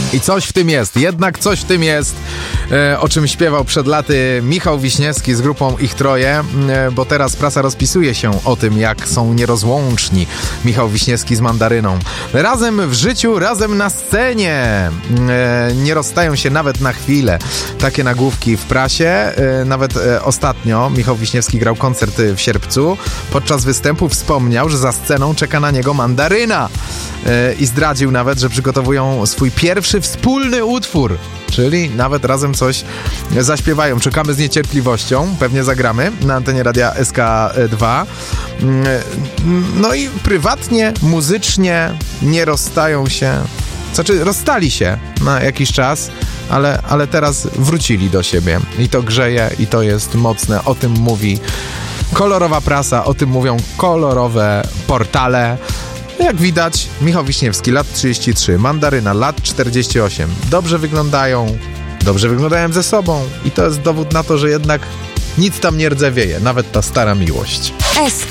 I coś w tym jest, jednak coś w tym jest, o czym śpiewał przed laty Michał Wiśniewski z grupą Ich Troje, bo teraz prasa rozpisuje się o tym, jak są nierozłączni Michał Wiśniewski z Mandaryną. Razem w życiu, razem na scenie, nie rozstają się nawet na chwilę. Takie nagłówki w prasie. Nawet ostatnio Michał Wiśniewski grał koncert w Sierpcu. Podczas występu wspomniał, że za sceną czeka na niego Mandaryna i zdradził nawet, że przygotowują swój pierwszy wspólny utwór, czyli nawet razem coś zaśpiewają. Czekamy z niecierpliwością, pewnie zagramy na antenie Radia SK2. No i prywatnie, muzycznie nie rozstają się, znaczy rozstali się na jakiś czas, ale teraz wrócili do siebie i to grzeje i to jest mocne. O tym mówi kolorowa prasa, o tym mówią kolorowe portale. Jak widać, Michał Wiśniewski, lat 33, Mandaryna, lat 48. Dobrze wyglądają ze sobą i to jest dowód na to, że jednak nic tam nie rdzewieje, nawet ta stara miłość.